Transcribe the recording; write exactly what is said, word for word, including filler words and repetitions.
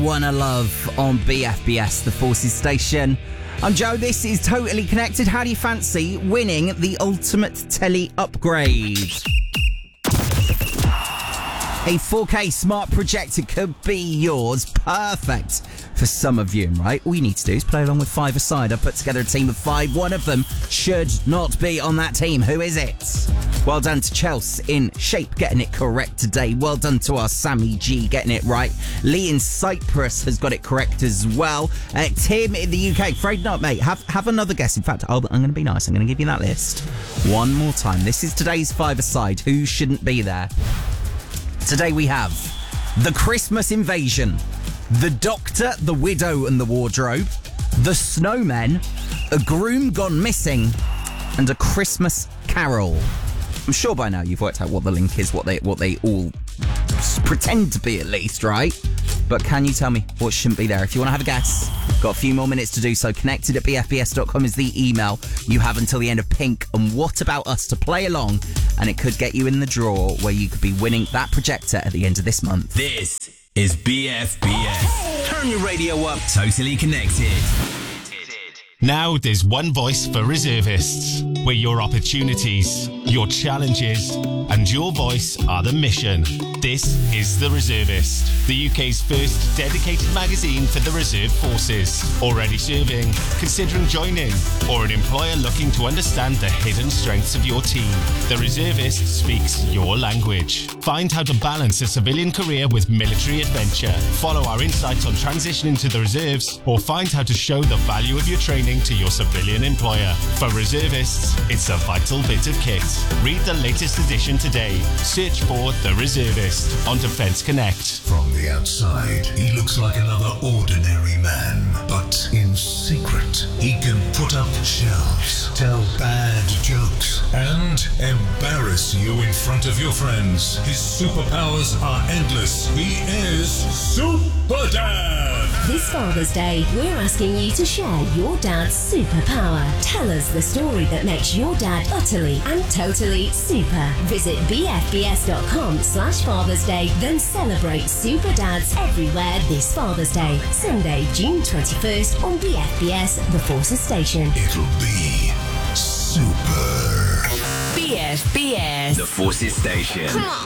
Wanna Love on B F B S, the Forces station. I'm Joe, this is Totally Connected. How do you fancy winning the ultimate telly upgrade? A four K smart projector could be yours. Perfect for some of you, right? All you need to do is play along with five-a-side. I've put together a team of five. One of them should not be on that team. Who is it? Well done to Chelsea in Shape, getting it correct today. Well done to our Sammy G, getting it right. Lee in Cyprus has got it correct as well. Uh, Tim in the U K, afraid not, mate. Have have another guess. In fact, I'll, I'm going to be nice. I'm going to give you that list one more time. This is today's five-a-side. Who shouldn't be there? Today we have The Christmas Invasion, The Doctor, The Widow and the Wardrobe, The Snowmen, A Groom Gone Missing, and A Christmas Carol. I'm sure by now you've worked out what the link is, what they what they all pretend to be at least, right? But can you tell me what shouldn't be there? If you want to have a guess, got a few more minutes to do so. Connected at b f b s dot com is the email. You have until the end of Pink. And what about us to play along? And it could get you in the draw where you could be winning that projector at the end of this month. This is B F B S. Turn your radio up. Totally Connected. Now there's one voice for reservists, where your opportunities, your challenges, and your voice are the mission. This is The Reservist, the U K's first dedicated magazine for the reserve forces. Already serving, considering joining, or an employer looking to understand the hidden strengths of your team. The Reservist speaks your language. Find how to balance a civilian career with military adventure. Follow our insights on transitioning to the reserves, or find how to show the value of your training to your civilian employer. For reservists, it's a vital bit of kit. Read the latest edition today. Search for The Reservist on Defence Connect. From the outside, he looks like another ordinary man, but in secret, he can put up shelves, tell bad jokes, and embarrass you in front of your friends. His superpowers are endless. He is Super Dad! This Father's Day, we're asking you to share your dad's superpower. Tell us the story that makes your dad utterly and totally super. Visit b f b s dot com slash Father's Day, then celebrate Super Dads everywhere this Father's Day. Sunday, June twenty-first on B F B S, the Forces station. It'll be super. B F B S, the Forces station. Come on.